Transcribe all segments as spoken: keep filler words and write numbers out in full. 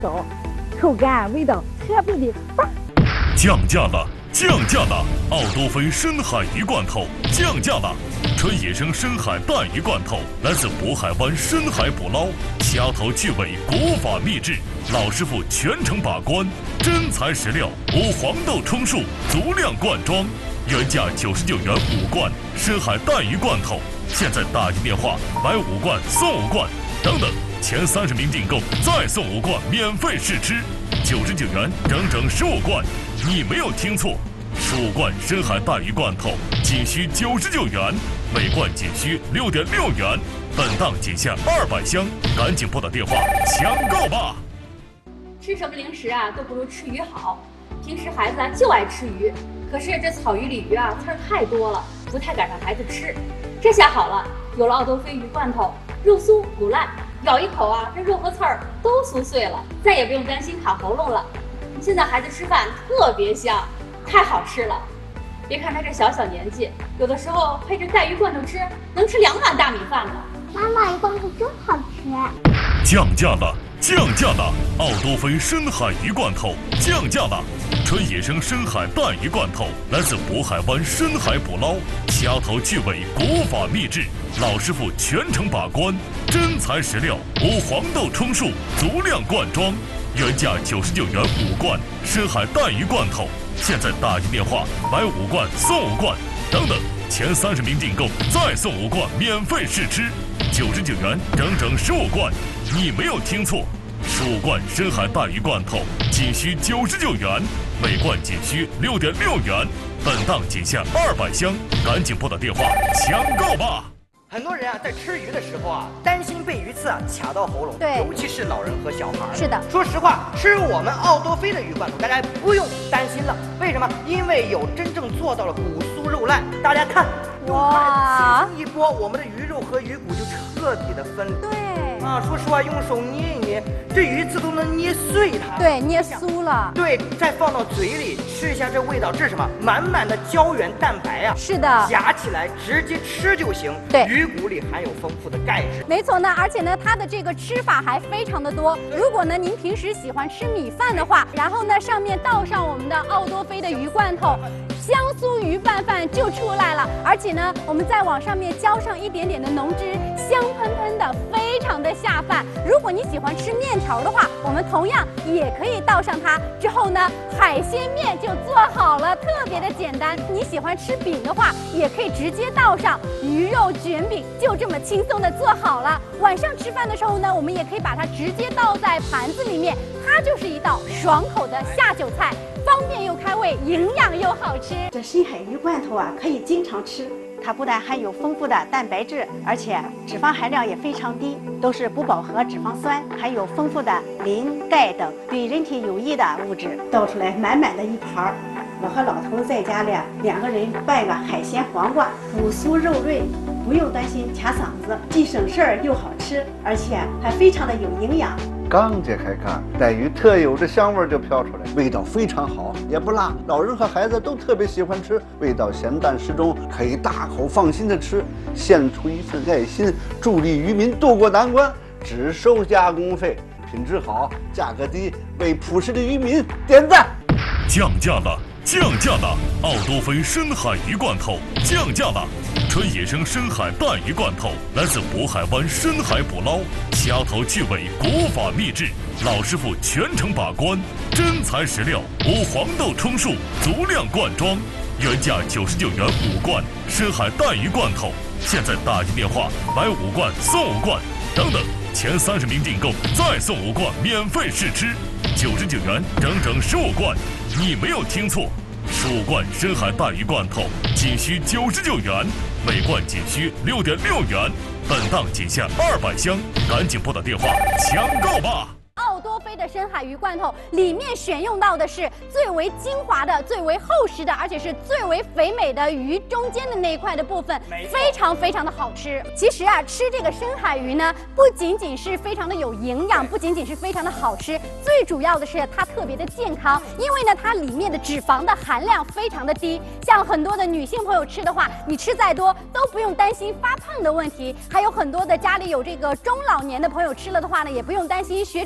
走，口感味道特别的棒。 降价了！降价了！奥多菲深海鱼罐头降价了！纯野生深海带鱼罐头来自渤海湾深海捕捞，掐头去尾，国法秘制，老师傅全程把关，真材实料，无黄豆充数，足量灌装，原价九十九元五罐深海带鱼罐头，现在打进电话买五罐送五罐，等等，前三十名订购再送五罐免费试吃，九十九元整整十五罐。你没有听错，十五罐深海带鱼罐头仅需九十九元，每罐仅需六点六元，本档仅限二百箱，赶紧拨打电话抢购吧！ 吃什么零食啊都不如吃鱼好。平时孩子啊就爱吃鱼，可是这草鱼、鲤鱼啊刺儿太多了，不太敢让孩子吃。这下好了，有了奥多菲鱼罐头，肉酥骨烂，咬一口啊，这肉和刺儿都酥碎了，再也不用担心卡喉咙了。现在孩子吃饭特别香，太好吃了。别看他这小小年纪，有的时候配着带鱼罐头吃，能吃两碗大米饭呢。 妈妈，鱼罐头真好吃。 降价了！降价了！奥多菲深海鱼罐头降价了！纯野生深海带鱼罐头来自渤海湾深海捕捞，掐头去尾，国法秘制，老师傅全程把关，真材实料，无黄豆充数，足量灌装。原价九十九元五罐深海带鱼罐头，现在打进电话买五罐送五罐，等等，前三十名订购再送五罐免费试吃，九十九元整整十五罐。你没有听错，十五罐深海带鱼罐头仅需九十九元，每罐仅需六点六元，本档仅限二百箱，赶紧拨打电话抢购吧！ 很多人啊，在吃鱼的时候啊，担心被鱼刺啊卡到喉咙， 对， 尤其是老人和小孩。 是的， 说实话，吃我们奥多菲的鱼罐头，大家不用担心了。为什么？因为有真正做到了骨酥肉烂。大家看，用筷子轻轻一拨，我们的鱼肉和鱼骨就彻底的分离。 对。 啊，说实话，用手捏一捏，这鱼刺都能捏碎它。 对，捏酥了。 对，再放到嘴里吃一下，这味道，这是什么？满满的胶原蛋白呀、啊。 是的， 夹起来直接吃就行。 对， 鱼骨里含有丰富的钙质。 没错呢，而且呢，它的这个吃法还非常的多。如果呢，您平时喜欢吃米饭的话，然后呢，上面倒上我们的奥多菲的鱼罐头。香酥鱼拌饭就出来了，而且呢，我们再往上面浇上一点点的浓汁，香喷喷的，非常的下饭。如果你喜欢吃面条的话，我们同样也可以倒上它。之后呢，海鲜面就做好了，特别的简单。你喜欢吃饼的话，也可以直接倒上鱼肉卷饼，就这么轻松的做好了。晚上吃饭的时候呢，我们也可以把它直接倒在盘子里面，它就是一道爽口的下酒菜。方便又开胃，营养又好吃。 这深海鱼罐头啊，可以经常吃。它不但含有丰富的蛋白质，而且脂肪含量也非常低，都是不饱和脂肪酸，含有丰富的磷、钙等对人体有益的物质。倒出来满满的一盘儿，我和老头在家里两个人拌个海鲜黄瓜，骨酥肉润，不用担心卡嗓子，既省事儿又好吃，而且还非常的有营养。 刚揭开盖，带鱼特有的香味就飘出来，味道非常好，也不辣，老人和孩子都特别喜欢吃，味道咸淡适中，可以大口放心的吃，献出一份爱心，助力渔民渡过难关，只收加工费，品质好，价格低，为朴实的渔民点赞。 降价了！降价了！奥多菲深海鱼罐头降价了！纯野生深海带鱼罐头来自渤海湾深海捕捞，掐头去尾，国法秘制，老师傅全程把关，真材实料，无黄豆充数，足量灌装，原价九十九元五罐深海带鱼罐头，现在打进电话买五罐送五罐，等等，前三十名订购再送五罐免费试吃，九十九元整整十五罐。你没有听错，十五罐深海带鱼罐头仅需九十九元，每罐仅需六点六元，本档仅限二百箱，赶紧拨打电话抢购吧！ 奥多菲的深海鱼罐头里面选用到的是最为精华的、最为厚实的，而且是最为肥美的鱼中间的那一块的部分，非常非常的好吃。其实啊，吃这个深海鱼呢，不仅仅是非常的有营养，不仅仅是非常的好吃，最主要的是它特别的健康，因为呢，它里面的脂肪的含量非常的低。像很多的女性朋友吃的话，你吃再多都不用担心发胖的问题。还有很多的家里有这个中老年的朋友吃了的话呢，也不用担心血脂高呀、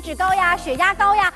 呀、血压高呀，